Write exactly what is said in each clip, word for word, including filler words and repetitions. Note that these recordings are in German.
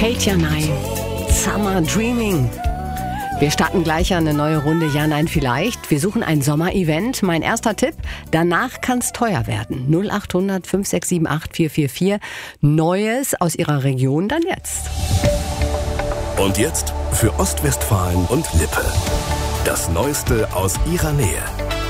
Kate Janay, Summer Dreaming. Wir starten gleich eine neue Runde Ja, Nein, Vielleicht. Wir suchen ein Sommerevent. Mein erster Tipp, danach kann es teuer werden. null acht hundert fünf sechs sieben acht vier vier vier. Neues aus Ihrer Region dann jetzt. Und jetzt für Ostwestfalen und Lippe. Das Neueste aus Ihrer Nähe.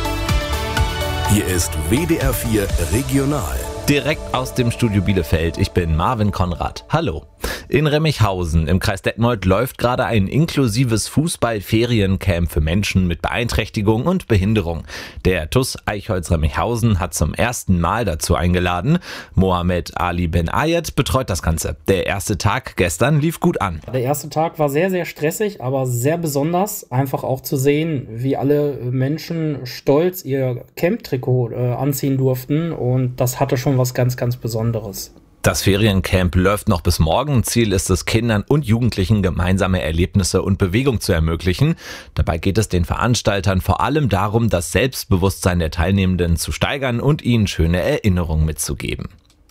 Hier ist W D R vier Regional. Direkt aus dem Studio Bielefeld. Ich bin Marvin Konrad. Hallo. In Remmichhausen im Kreis Detmold läuft gerade ein inklusives Fußball-Feriencamp für Menschen mit Beeinträchtigung und Behinderung. Der T U S Eichholz Remmichhausen hat zum ersten Mal dazu eingeladen. Mohamed Ali Ben Ayed betreut das Ganze. Der erste Tag gestern lief gut an. Der erste Tag war sehr, sehr stressig, aber sehr besonders. Einfach auch zu sehen, wie alle Menschen stolz ihr Camp-Trikot äh, anziehen durften. Und das hatte schon was ganz, ganz Besonderes. Das Feriencamp läuft noch bis morgen. Ziel ist es, Kindern und Jugendlichen gemeinsame Erlebnisse und Bewegung zu ermöglichen. Dabei geht es den Veranstaltern vor allem darum, das Selbstbewusstsein der Teilnehmenden zu steigern und ihnen schöne Erinnerungen mitzugeben.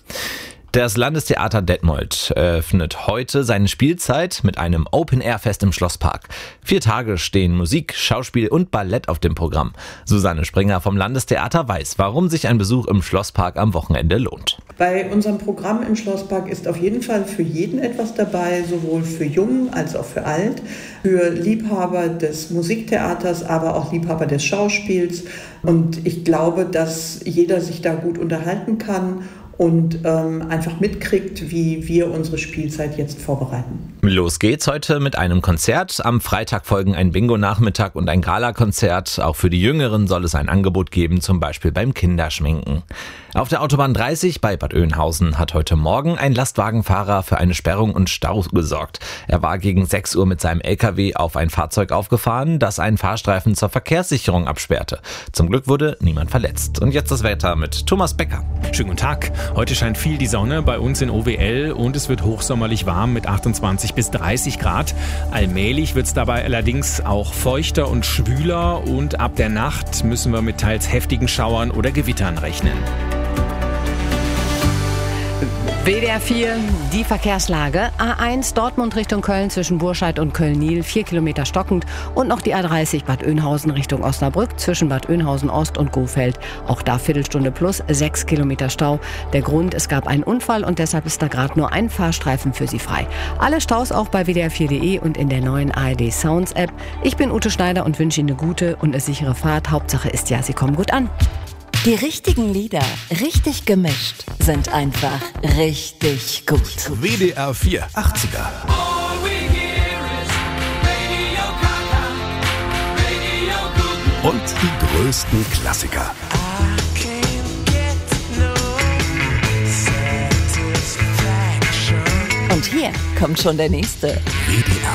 Das Landestheater Detmold eröffnet heute seine Spielzeit mit einem Open-Air-Fest im Schlosspark. Vier Tage stehen Musik, Schauspiel und Ballett auf dem Programm. Susanne Springer vom Landestheater weiß, warum sich ein Besuch im Schlosspark am Wochenende lohnt. Bei unserem Programm im Schlosspark ist auf jeden Fall für jeden etwas dabei, sowohl für Jung als auch für Alt, für Liebhaber des Musiktheaters, aber auch Liebhaber des Schauspiels. Und ich glaube, dass jeder sich da gut unterhalten kann und ähm, einfach mitkriegt, wie wir unsere Spielzeit jetzt vorbereiten. Los geht's heute mit einem Konzert. Am Freitag folgen ein Bingo-Nachmittag und ein Gala-Konzert. Auch für die Jüngeren soll es ein Angebot geben, zum Beispiel beim Kinderschminken. Auf der Autobahn dreißig bei Bad Oeynhausen hat heute Morgen ein Lastwagenfahrer für eine Sperrung und Stau gesorgt. Er war gegen sechs Uhr mit seinem L K W auf ein Fahrzeug aufgefahren, das einen Fahrstreifen zur Verkehrssicherung absperrte. Zum Glück wurde niemand verletzt. Und jetzt das Wetter mit Thomas Becker. Schönen guten Tag. Heute scheint viel die Sonne bei uns in O W L und es wird hochsommerlich warm mit achtundzwanzig bis dreißig Grad. Allmählich wird es dabei allerdings auch feuchter und schwüler und ab der Nacht müssen wir mit teils heftigen Schauern oder Gewittern rechnen. W D R vier, die Verkehrslage. A eins Dortmund Richtung Köln zwischen Burscheid und Köln-Niel, vier Kilometer stockend. Und noch die A dreißig Bad Oeynhausen Richtung Osnabrück zwischen Bad Oeynhausen Ost und Gohfeld. Auch da Viertelstunde plus, sechs Kilometer Stau. Der Grund, es gab einen Unfall und deshalb ist da gerade nur ein Fahrstreifen für Sie frei. Alle Staus auch bei W D R vier Punkt de und in der neuen A R D Sounds App. Ich bin Ute Schneider und wünsche Ihnen eine gute und eine sichere Fahrt. Hauptsache ist ja, Sie kommen gut an. Die richtigen Lieder, richtig gemischt, sind einfach richtig gut. W D R vier achtziger. Und die größten Klassiker. Und hier kommt schon der nächste. W D R